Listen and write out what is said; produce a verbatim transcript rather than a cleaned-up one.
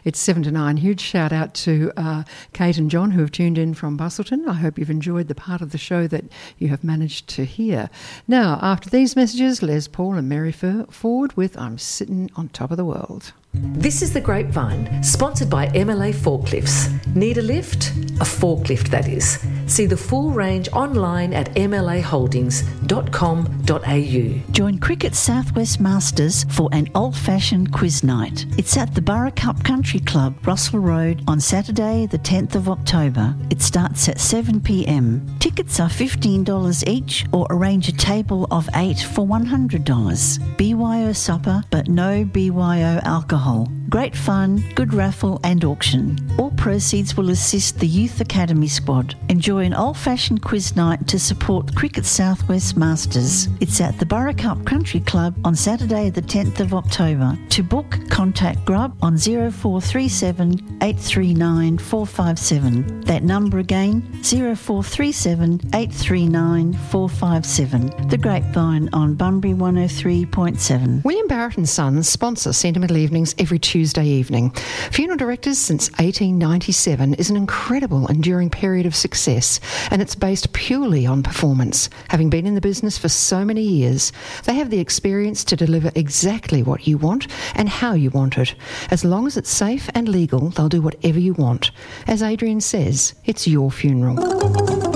It's seven to nine. Huge shout out to uh, Kate and John who have tuned in from Bustleton. I hope you've enjoyed the part of the show that you have managed to hear. Now, after these messages, Les Paul and Mary Ford with I'm Sitting on Top of the World. This is The Grapevine, sponsored by M L A Forklifts. Need a lift? A forklift, that is. See the full range online at m l a holdings dot com dot a u. Join Cricket Southwest Masters for an old-fashioned quiz night. It's at the Burra Cup Country Club, Russell Road, on Saturday the tenth of October. It starts at seven p m. Tickets are fifteen dollars each, or arrange a table of eight for one hundred dollars. B Y O supper, but no B Y O alcohol. Great fun, good raffle and auction. All proceeds will assist the Youth Academy squad. Enjoy an old-fashioned quiz night to support Cricket Southwest Masters. It's at the Burra Cup Country Club on Saturday the tenth of October. To book, contact Grub on zero four three seven, eight three nine, four five seven. That number again, zero four three seven, eight three nine, four five seven. The Grapevine on Bunbury one oh three point seven. William Barrett and Sons sponsor Sentimental Evenings every Tuesday evening. Funeral Directors since eighteen ninety-seven is an incredible, enduring period of success, and it's based purely on performance. Having been in the business for so many years, they have the experience to deliver exactly what you want and how you want it. As long as it's safe and legal, they'll do whatever you want. As Adrian says, it's your funeral.